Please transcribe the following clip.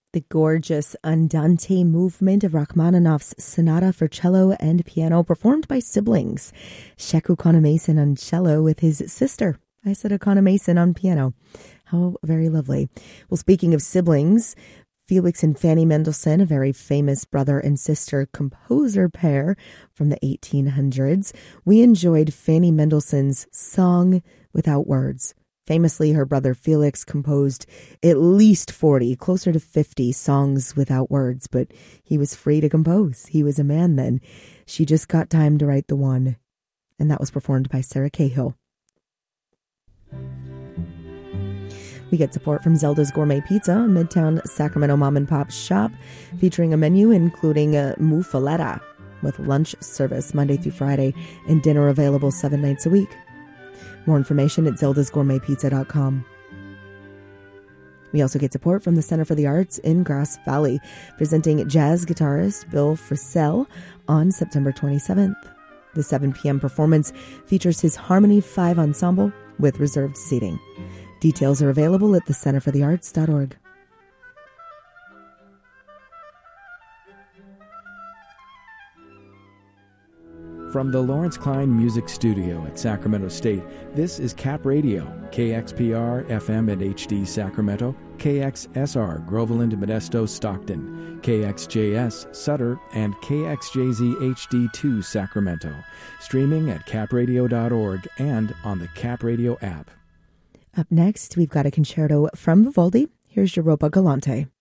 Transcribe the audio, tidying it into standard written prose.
The gorgeous Andante movement of Rachmaninoff's Sonata for Cello and Piano, performed by siblings. Sheku Kanneh-Mason on cello with his sister, Aissata Kanneh-Mason, on piano. How very lovely. Well, speaking of siblings, Felix and Fanny Mendelssohn, a very famous brother and sister composer pair from the 1800s. We enjoyed Fanny Mendelssohn's Song Without Words. Famously, her brother Felix composed at least 40, closer to 50 songs without words, but he was free to compose. He was a man then. She just got time to write the one, and that was performed by Sarah Cahill. We get support from Zelda's Gourmet Pizza, a Midtown Sacramento mom and pop shop, featuring a menu including a muffaletta with lunch service Monday through Friday and dinner available 7 nights a week. More information at zeldasgourmetpizza.com. We also get support from the Center for the Arts in Grass Valley, presenting jazz guitarist Bill Frisell on September 27th. The 7 p.m. performance features his Harmony 5 ensemble with reserved seating. Details are available at thecenterforthearts.org. From the Lawrence Klein Music Studio at Sacramento State, this is Cap Radio, KXPR FM and HD Sacramento, KXSR Groveland, Modesto, Stockton, KXJS Sutter, and KXJZ HD2 Sacramento. Streaming at capradio.org and on the Cap Radio app. Up next, we've got a concerto from Vivaldi. Here's Europa Galante.